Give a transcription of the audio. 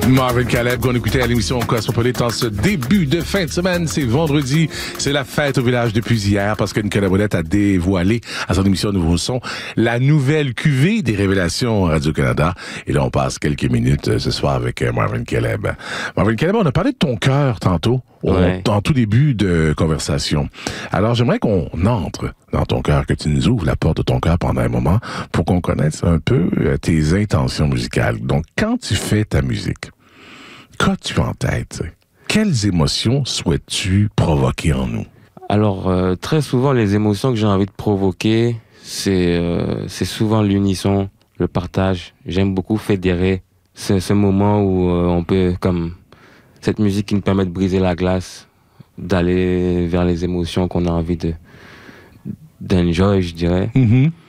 Marvin Caleb qu'on écoutait à l'émission Cosmopolite en ce début de fin de semaine. C'est vendredi, c'est la fête au village depuis hier parce que Nicolas Baudette a dévoilé à son émission Nouveau Son la nouvelle cuvée des révélations Radio-Canada. Et là, on passe quelques minutes ce soir avec Marvin Caleb. Marvin Caleb, on a parlé de ton cœur tantôt, en tout début de conversation. Alors, j'aimerais qu'on entre dans ton cœur, que tu nous ouvres la porte de ton cœur pendant un moment pour qu'on connaisse un peu tes intentions musicales. Donc, quand tu fais ta musique, qu'as-tu en tête? Quelles émotions souhaites-tu provoquer en nous? Alors, très souvent, les émotions que j'ai envie de provoquer, c'est souvent l'unisson, le partage. J'aime beaucoup fédérer ce moment où on peut, comme cette musique qui nous permet de briser la glace, d'aller vers les émotions qu'on a envie d'enjoy, je dirais. Mm-hmm.